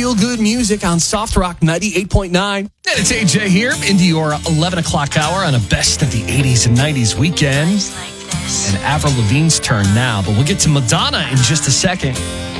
feel-good music on Soft Rock 98.9. And it's AJ here into your 11 o'clock hour on a best of the 80s and 90s weekend. And Avril Lavigne's turn now, but we'll get to Madonna in just a second.